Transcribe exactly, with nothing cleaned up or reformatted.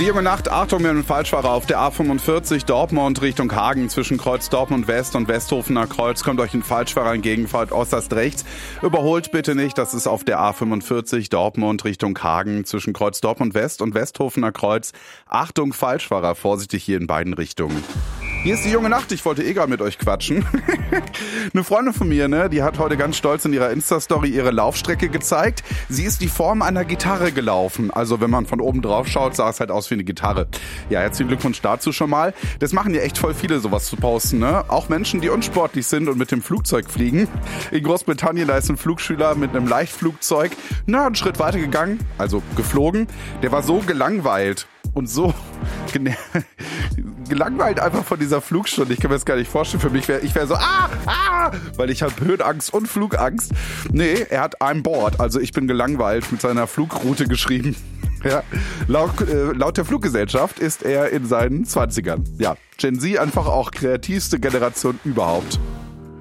Die junge Nacht, Achtung mit dem Falschfahrer auf der A fünfundvierzig Dortmund Richtung Hagen zwischen Kreuz Dortmund West und Westhofener Kreuz. Kommt euch ein Falschfahrer entgegen, fahrt äußerst rechts. Überholt bitte nicht, das ist auf der A fünfundvierzig Dortmund Richtung Hagen zwischen Kreuz Dortmund West und Westhofener Kreuz. Achtung Falschfahrer, vorsichtig hier in beiden Richtungen. Hier ist die junge Nacht, ich wollte eh gerade mit euch quatschen. Eine Freundin von mir, ne, die hat heute ganz stolz in ihrer Insta-Story ihre Laufstrecke gezeigt. Sie ist die Form einer Gitarre gelaufen. Also wenn man von oben drauf schaut, sah es halt aus wie eine Gitarre. Ja, herzlichen Glückwunsch dazu schon mal. Das machen ja echt voll viele, sowas zu posten, ne? Auch Menschen, die unsportlich sind und mit dem Flugzeug fliegen. In Großbritannien, da ist ein Flugschüler mit einem Leichtflugzeug, na, einen Schritt weiter gegangen, also geflogen. Der war so gelangweilt und so gener- gelangweilt einfach von dieser Flugstunde. Ich kann mir das gar nicht vorstellen. Für mich wäre, ich wäre so, ah, ah, weil ich habe Höhenangst und Flugangst. Nee, er hat I'm bored, also ich bin gelangweilt mit seiner Flugroute geschrieben. Ja, laut, äh, laut der Fluggesellschaft ist er in seinen zwanzigern. Ja, Gen Z einfach auch kreativste Generation überhaupt.